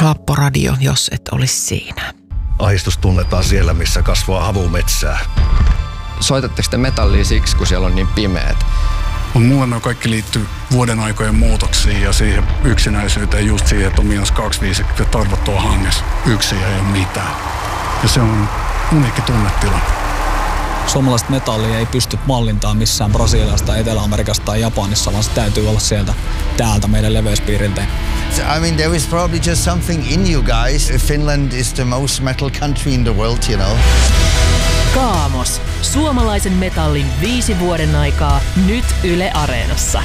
Happoradio, jos et olisi siinä. Ahdistus tunnetaan siellä, missä kasvaa havumetsää. Soitatteko te metallia siksi, kun siellä on niin pimeät? Mulle ne kaikki liittyy vuoden aikojen muutoksiin ja siihen yksinäisyyteen, just siihen, että on -25 ja tarvot tuo hanges. Yksin ei ole mitään. Ja se on uniikki tunnetila. Suomalaista metallia ei pysty mallintaan missään Brasiliasta, Etelä-Amerikasta tai Japanissa, vaan se täytyy olla täältä meidän leveyspiiriltä. I mean, there is probably just something in you guys. Finland is the most metal country in the world, you know. Kaamos. Suomalaisen metallin 5 vuoden aikaa. Nyt Yle Areenassa.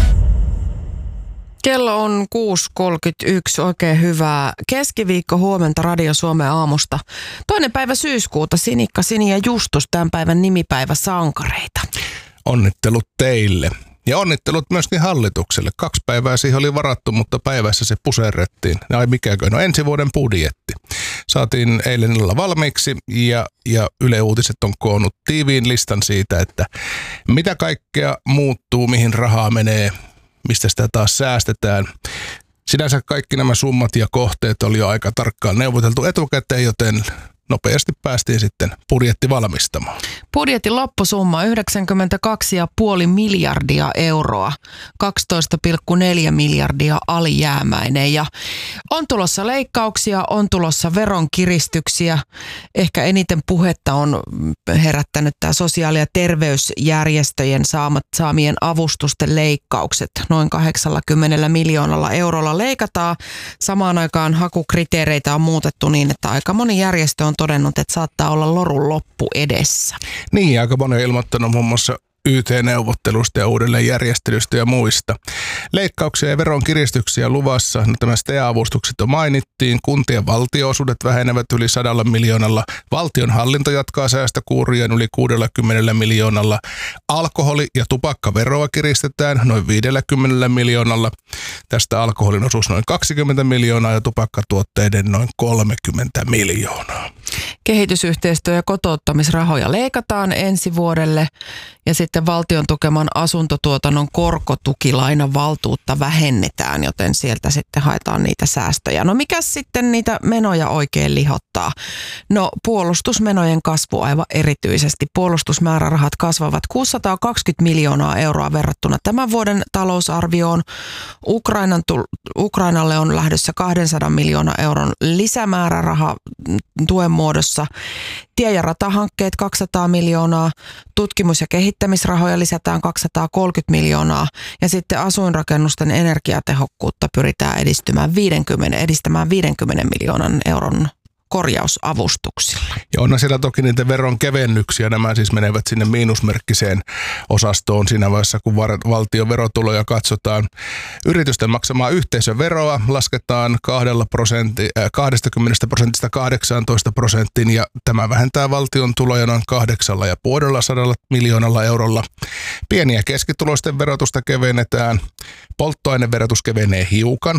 Kello on 6.31. Oikein hyvää keskiviikko huomenta Radio Suomen aamusta. 2. päivä syyskuuta. Sinikka, Sini ja Justus, tämän päivän nimipäivä sankareita. Onnittelut teille. Ja onnittelut myöskin hallitukselle. 2 päivää siihen oli varattu, mutta päivässä se puserrettiin. Ai mikäkö? No ensi vuoden budjetti. Saatiin eilen illalla valmiiksi ja Yle Uutiset on koonnut tiiviin listan siitä, että mitä kaikkea muuttuu, mihin rahaa menee, mistä sitä taas säästetään. Sinänsä kaikki nämä summat ja kohteet oli jo aika tarkkaan neuvoteltu etukäteen, joten nopeasti päästiin sitten budjetti valmistamaan. Budjetin loppusumma 92,5 miljardia euroa, 12,4 miljardia alijäämäinen. Ja on tulossa leikkauksia, on tulossa veronkiristyksiä. Ehkä eniten puhetta on herättänyt tämä sosiaali- ja terveysjärjestöjen saamien avustusten leikkaukset. Noin 80 miljoonalla eurolla leikataan. Samaan aikaan hakukriteereitä on muutettu niin, että aika moni järjestö on todennut, että saattaa olla lorun loppu edessä. Niin, aika moni on ilmoittanut muun muassa YT-neuvottelusta ja uudelleenjärjestelystä ja muista. Leikkauksia ja veronkiristyksiä luvassa. No, tämä STEA-avustukset jo mainittiin. Kuntien valtionosuudet vähenevät yli 100 miljoonalla. Valtion hallinto jatkaa säästökuurien yli 60 miljoonalla. Alkoholi- ja tupakkaveroa kiristetään noin 50 miljoonalla. Tästä alkoholin osuus noin 20 miljoonaa ja tupakkatuotteiden noin 30 miljoonaa. Kehitysyhteistyö- ja kotouttamisrahoja leikataan ensi vuodelle ja sitten valtion tukeman asuntotuotannon korkotukilainan valtuutta vähennetään, joten sieltä sitten haetaan niitä säästöjä. No mikä sitten niitä menoja oikein lihottaa? No puolustusmenojen kasvu aivan erityisesti. Puolustusmäärärahat kasvavat 620 miljoonaa euroa verrattuna tämän vuoden talousarvioon. Ukrainalle on lähdössä 200 miljoonaa euron lisämääräraha tuen muodossa. Tie- ja ratahankkeet 200 miljoonaa, tutkimus- ja kehittämisrahoja lisätään 230 miljoonaa ja sitten asuinrakennusten energiatehokkuutta pyritään edistämään 50 miljoonan euron korjausavustuksilla. Ja onhan siellä toki niitä veronkevennyksiä. Nämä siis menevät sinne miinusmerkkiseen osastoon siinä vaiheessa, kun valtion verotuloja katsotaan. Yritysten maksamaa yhteisöveroa lasketaan 20% 18% ja tämä vähentää valtion tuloja noin 850 miljoonalla eurolla. Pieni- ja keskituloisten verotusta kevennetään. Polttoaineverotus kevenee hiukan.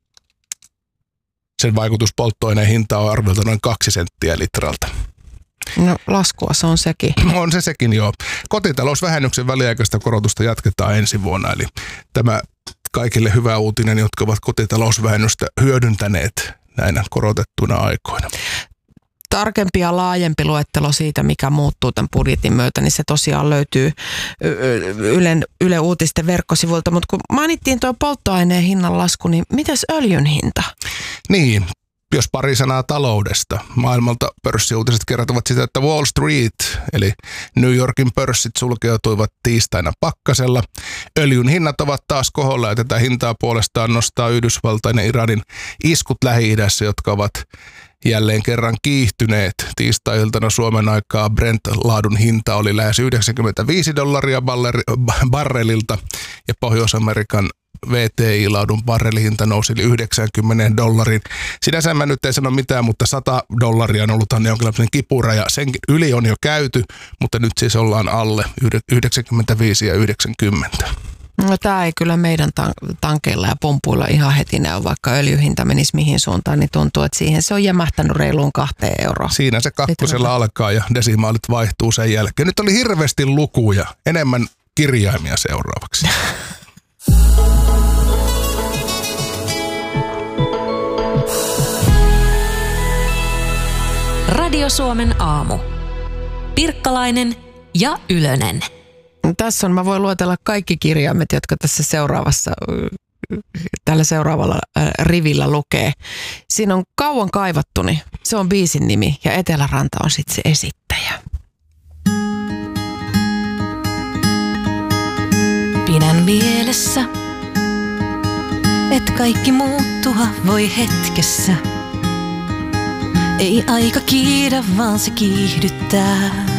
Sen vaikutus polttoaineen hintaan on arviolta noin 2 senttiä litralta. No laskua se on sekin. On se sekin, joo. Kotitalousvähennyksen väliaikaista korotusta jatketaan ensi vuonna. Eli tämä kaikille hyvä uutinen, jotka ovat kotitalousvähennystä hyödyntäneet näinä korotettuina aikoina. Tarkempi ja laajempi luettelo siitä, mikä muuttuu tämän budjetin myötä, niin se tosiaan löytyy Yle Uutisten verkkosivuilta. Mutta kun mainittiin tuo polttoaineen hinnan lasku, niin mitäs öljyn hinta? Niin, jos pari sanaa taloudesta. Maailmalta pörssiuutiset kertovat sitä, että Wall Street, eli New Yorkin pörssit sulkeutuivat tiistaina pakkasella. Öljyn hinnat ovat taas koholla ja tätä hintaa puolestaan nostaa Yhdysvaltain ja Iranin iskut Lähi-idässä, jotka ovat jälleen kerran kiihtyneet. Tiistai-iltana Suomen aikaa Brent-laadun hinta oli lähes $95 barrelilta ja Pohjois-Amerikan VTI-laadun barrelihinta nousi yli $90. Sinänsä mä nyt en sano mitään, mutta $100 on ollut jonkinlainen kipuraja. Sen yli on jo käyty, mutta nyt siis ollaan alle 95 ja 90. No tämä ei kyllä meidän tankeilla ja pumpuilla ihan heti näy, vaikka öljyhinta menisi mihin suuntaan, niin tuntuu, että siihen se on jämähtänyt reiluun 2 euroa. Siinä se kakkosella alkaa ja desimaalit vaihtuu sen jälkeen. Nyt oli hirveästi lukuja, enemmän kirjaimia seuraavaksi. Radio Suomen aamu. Pirkkalainen ja Ylönen. Tässä on, mä voin luetella kaikki kirjaimet, jotka tässä tällä seuraavalla rivillä lukee. Siinä on Kauan kaivattuni, se on biisin nimi ja Eteläranta on sitten se esittäjä. Pidän mielessä, et kaikki muuttua voi hetkessä. Ei aika kiidä, vaan se kiihdyttää.